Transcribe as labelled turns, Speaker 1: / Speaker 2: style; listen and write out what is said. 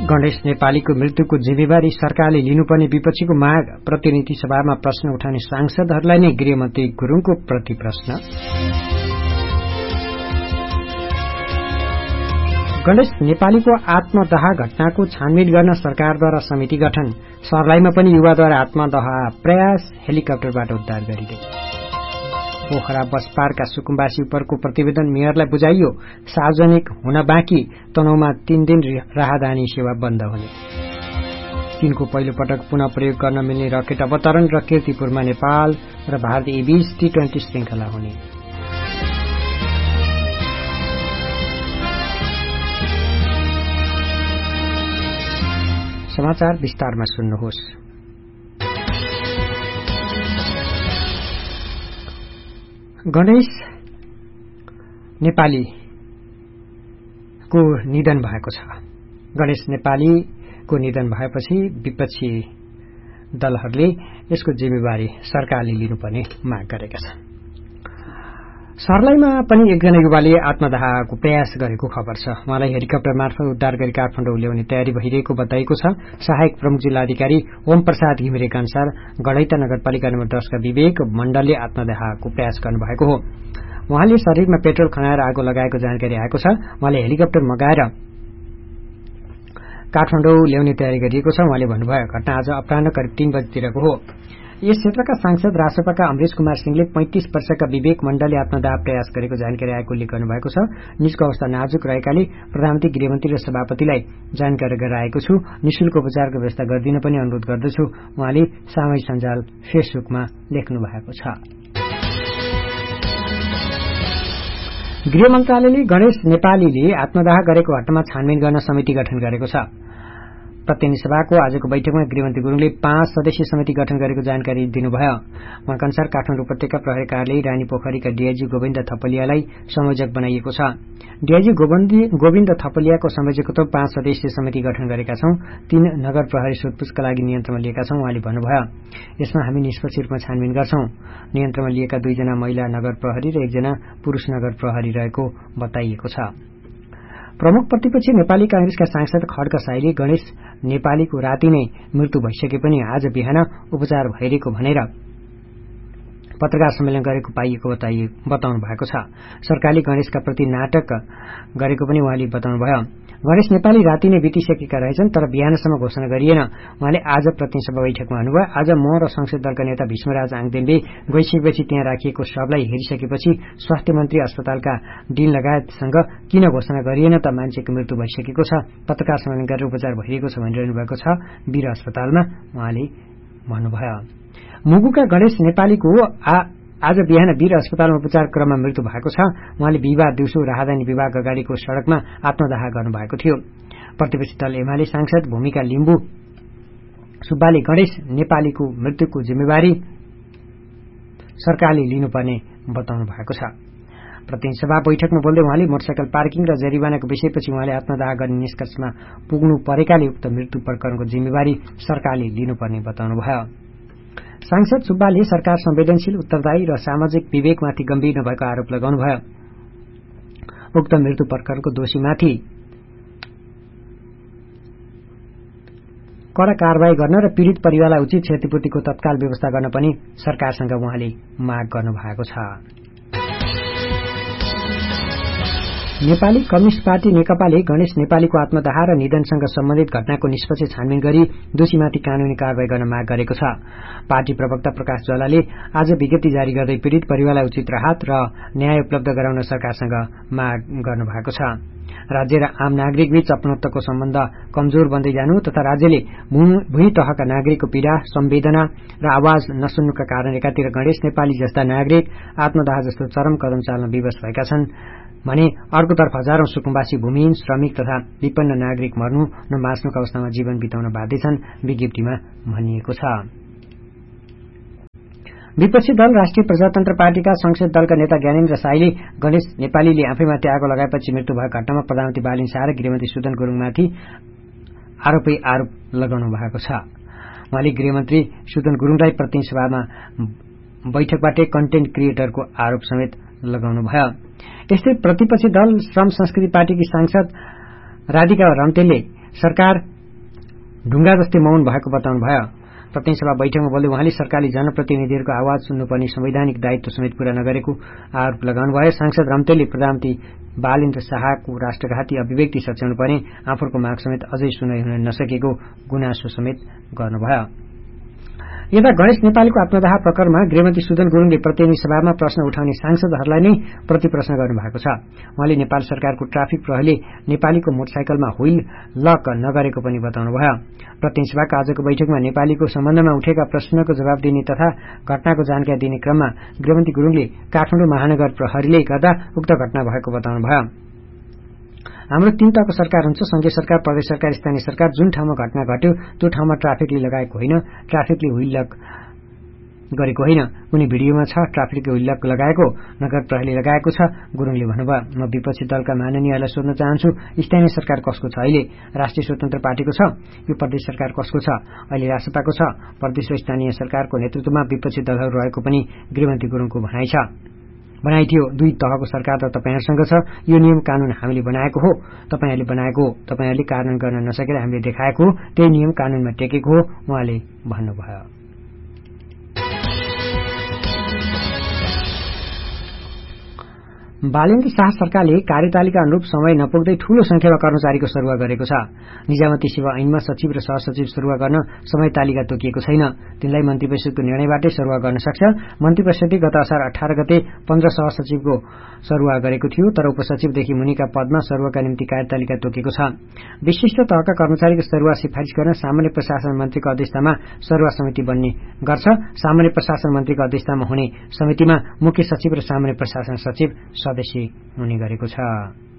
Speaker 1: गणेश नेपालीको मृत्युको जिम्मेवारी सरकारले लिनुपर्ने विपक्षीको माग, प्रतिनिधि सभामा प्रश्न उठाउने सांसदहरूलाई नै गृहमन्त्री गुरूङको प्रतिप्रश्न। गणेश नेपालीको आत्मदाह घटनाको छानबिन गर्न सरकारद्वारा समिति गठन, सर्लाहीमा पनि युवाद्वारा आत्मदाह प्रयास, हेलिकप्टरबाट उद्धार गरिँदै। पोखरा बस पार्कका सुकुम्बासी उपरको प्रतिवेदन मेयरलाई बुझाइयो, सार्वजनिक हुन बाँकी, तनहुमा 3 दिन राहदानी सेवा बन्द हुने। चीनको पहिलो पटक पुनः प्रयोग गर्न मिल्ने रकेट अवतरण र कीर्तिपुरमा नेपाल र भारतीय बीच T20 श्रृंखला हुने। समाचार विस्तारमा सुन्नुहोस्। गणेश नेपालीको निधन भएको छ। गणेश नेपालीको निधन भएपछि विपक्षी दलहरूले यसको जिम्मेवारी सरकारले लिनुपर्ने माग गरेका छन्। सर्लाहीमा पनि एकजना युवाले आत्मदाहको प्रयास गरेको खबर छ। उहाँलाई हेलिकप्टर मार्फत उद्धार गरी काठमाडौँ ल्याउने तयारी भइरहेको बताइएको छ। सहायक प्रमुख जिल्लाधिकारी ओम प्रसाद घिमिरेका अनुसार गढैता नगरपालिका नम्बर 10 का विवेक मण्डलले आत्मदाहको प्रयास गर्नुभएको हो। उहाँले शरीरमा पेट्रोल खनाएर आगो लगाएको जानकारी आएको छ। उहाँले हेलिकप्टर मगाएर काठमाडौँ ल्याउने तयारी गरिएको छ। उहाँले भन्नुभयो, घटना आज अपराह्न करिब 3 बजेतिरको हो। यस क्षेत्रका सांसद रासपाका अमरेश कुमार सिंहले 35 वर्षका विवेक मण्डलले आत्मदाह प्रयास गरेको जानकारी आएको उल्लेख गर्नुभएको छ। निजको अवस्था नाजुक रहेकाले प्रधानमन्त्री, गृहमन्त्री र सभापतिलाई जानकारी गराएको छु। निशुल्क उपचारको व्यवस्था गरिदिन पनि अनुरोध गर्दछु, उहाँले सामाजिक सञ्जाल फेसबुकमा लेख्नु भएको छ। गृह मन्त्रालयले गणेश नेपालीले आत्मदाह गरेको घटनामा छानबिन गर्न समिति गठन गरेको छ। प्रतिनिधि सभाको आजको बैठकमा गृहमन्त्री गुरूङले 5 सदस्यीय समिति गठन गरेको जानकारी दिनुभयो। उहाँका अनुसार काठमाडौँ उपत्यका प्रहरी कार्यालय रानी पोखरीका डीआईजी गोविन्द थपलियालाई संयोजक बनाइएको छ। डीआईजी गोविन्द थपलियाको संयोजकत्व 5 सदस्यीय समिति गठन गरेका छौं। 3 नगर प्रहरी सोधपुछका लागि नियन्त्रणमा लिएका छौं, उहाँले भन्नुभयो। यसमा हामी निष्पक्ष रूपमा छानबिन गर्छौं। नियन्त्रणमा लिएका 2 जना महिला नगर प्रहरी र 1 जना पुरूष नगर प्रहरी रहेको बताइएको छ। प्रमुख प्रतिपक्षी नेपाली कांग्रेसका सांसद खड्ग साईले गणेश नेपालीको राति नै मृत्यु भइसके पनि आज बिहान उपचार भइरहेको भनेर पत्रकार सम्मेलन गरेको पाइएको बताउनु भएको छ। सरकारले गणेशका प्रति नाटक गरेको पनि उहाँले बताउनुभयो। गणेश नेपाली राति नै बितिसकेका रहेछन्, तर बिहानसम्म घोषणा गरिएन। उहाँले आज प्रतिनिधि सभा बैठकमा भन्नुभयो, आज म र संसद दलका नेता भीष्मराज आङदेनले गइसकेपछि त्यहाँ राखिएको शवलाई हेरिसकेपछि स्वास्थ्य मन्त्री अस्पतालका डिन लगायतसँग किन घोषणा गरिएन त, मान्छेको मृत्यु भइसकेको छ, पत्रकार सम्मेलन गरेर उपचार भइरहेको छ भनिरहनु भएको छ वीर अस्पतालमा, उहाँले भन्नुभयो। मुगुका गणेश नेपालीको आज बिहान वीर अस्पतालमा उपचार क्रममा मृत्यु भएको छ। उहाँले बिहिबार दिउँसो राहदानी विभाग अगाडिको सड़कमा आत्मदाह गर्नुभएको थियो। प्रतिपक्षी दल एमाले सांसद भूमिका लिम्बू सुब्बाले गणेश नेपालीको मृत्युको जिम्मेवारी सरकारले लिनुपर्ने बताउनु भएको छ। प्रतिनिधि सभा बैठकमा बोल्दै उहाँले मोटरसाइकल पार्किङ र जरिवानाको विषयपछि उहाँले आत्मदाह गर्ने निष्कर्षमा पुग्नु परेकाले उक्त मृत्यु प्रकरणको जिम्मेवारी सरकारले लिनुपर्ने बताउनुभयो। सांसद सुब्बाले सरकार संवेदनशील, उत्तरदायी र सामाजिक विवेकमाथि गम्भीर नभएको आरोप लगाउनुभयो। उक्त मृत्यु प्रकरणको दोषीमाथि कड़ा कारवाही गर्न र पीड़ित परिवारलाई उचित क्षतिपूर्तिको तत्काल व्यवस्था गर्न पनि सरकारसँग उहाँले माग गर्नुभएको छ। नेपाली कम्युनिष्ट पार्टी नेकपाले गणेश नेपालीको आत्मदाह र निधनसँग सम्बन्धित घटनाको निष्पक्ष छानबिन गरी दोषीमाथि कानूनी कारवाही गर्न माग गरेको छ। पार्टी प्रवक्ता प्रकाश ज्वालाले आज विज्ञप्ति जारी गर्दै पीड़ित परिवारलाई उचित राहत र न्याय उपलब्ध गराउन सरकारसँग माग गर्नुभएको छ। राज्य र आम नागरिकबीच अपनत्वको सम्बन्ध कमजोर बन्दै जानु तथा राज्यले भूमि तहका नागरिकको पीड़ा, संवेदना र आवाज नसुन्नुका कारण एकातिर गणेश नेपाली जस्ता नागरिक आत्मदाह जस्तो चरम कदम चाल्न विवश भएका छन् भने अर्कोतर्फ हजारौं सुकुम्बासी, भूमिहीन, श्रमिक तथा विपन्न नागरिक मर्नु न बाँच्नुका अवस्थामा जीवन बिताउन बाध्य छन्, विज्ञप्तिमा भनिएको छ। विपक्षी दल राष्ट्रिय प्रजातन्त्र पार्टीका संसद दलका नेता ज्ञानेन्द्र साईले गणेश नेपालीले आफैमाथि आगो लगाएपछि मृत्यु भएको घटनामा प्रधानमन्त्री बालिन शाह र गृहमन्त्री सुदन गुरूङमाथि आरोप लगाउनु भएको छ। उहाँले गृहमन्त्री सुदन गुरूङलाई प्रतिनिधि सभामा बैठकबाटै कन्टेन्ट क्रिएटरको आरोप समेत लगाउनुभयो। यस्तै प्रतिपक्षी दल श्रम संस्कृति पार्टीकी सांसद राधिका रम्तेलले सरकार ढुङ्गा जस्तै मौन भएको बताउनुभयो। प्रतिनिधि सभा बैठकमा बोल्दै उहाँले सरकारले जनप्रतिनिधिहरूको आवाज सुन्नुपर्ने संवैधानिक दायित्व समेत पूरा नगरेको आरोप लगाउनुभयो। सांसद रम्तेलले प्रधानमन्त्री बालेन्द्र शाहको राष्ट्रघाती अभिव्यक्ति सच्याउनु पर्ने आफूको माग समेत अझै सुनाइ हुन नसकेको गुनासो समेत गर्नुभयो। यता गणेश नेपालीको आत्मदाह प्रकरणमा गृहमन्त्री सुदन गुरुङले प्रतिनिधि सभामा प्रश्न उठाउने सांसदहरूलाई नै प्रतिप्रश्न गर्नुभएको छ। उहाँले नेपाल सरकारको ट्राफिक प्रहरीले नेपालीको मोटरसाइकलमा व्हील लक नगरेको पनि बताउनुभयो। प्रतिनिधि सभाको आजको बैठकमा नेपालीको सम्बन्धमा उठेका प्रश्नको जवाब दिने तथा घटनाको जानकारी दिने क्रममा गृहमन्त्री गुरुङले काठमाडौँ महानगर प्रहरीले गर्दा उक्त घटना भएको बताउनुभयो। हाम्रो 3 तहको सरकार हुन्छ, संघीय सरकार, प्रदेश सरकार, स्थानीय सरकार। जुन ठाउँमा घटना घट्यो त्यो ठाउँमा ट्राफिकले लगाएको होइन, ट्राफिकले व्हील लक गरेको होइन। कुनै भिडियोमा छ ट्राफिकले व्हील लक लगाएको, नगर प्रहरीले लगाएको छ, गुरुङले भन्नुभयो। म विपक्षी दलका माननीयहरूलाई सोध्न चाहन्छु, स्थानीय सरकार कसको छ? अहिले राष्ट्रिय स्वतन्त्र पार्टीको छ। यो प्रदेश सरकार कसको छ? अहिले रासपाको छ। प्रदेश र स्थानीय सरकारको नेतृत्वमा विपक्षी दलहरू रहेको पनि गृहमन्त्री गुरुङको भनाइ थियो। 2 तहको सरकार त तपाईहरुसँग छ। यो नियम कानून हामीले बनाएको हो, तपाईहरुले बनाएको हो, तपाईहरुले कार्यान्वयन गर्न नसकेर हामीले देखाएको हो, त्यही नियम कानूनमा टेकेको हो उहाँले भन्नुभयो। बालेन्द्र शाह सरकारले कार्यतालिका अनुरूप समय नपुग्दै ठूलो संख्यामा कर्मचारीको सरुवा गरेको छ। निजामती सेवा ऐनमा सचिव र सहसचिव सरुवा गर्न समय तालिका तोकिएको छैन। तिनलाई मन्त्री परिषदको निर्णयबाटै सरुवा गर्न सक्छ। मन्त्री परिषदले गत असार 18 गते 15 सहसचिवको सरुवा गरेको थियो, तर उपसचिवदेखि मुनिका पदमा सरुवाका निम्ति कार्यतालिका तोकिएको छ। विशिष्ट तहका कर्मचारीको सरुवा सिफारिश गर्न सामान्य प्रशासन मन्त्रीको अध्यक्षतामा सरुवा समिति बन्ने गर्छ। सामान्य प्रशासन मन्त्रीको अध्यक्षतामा हुने समितिमा मुख्य सचिव र सामान्य प्रशासन सचिव सदस्य हुने गरेको छ।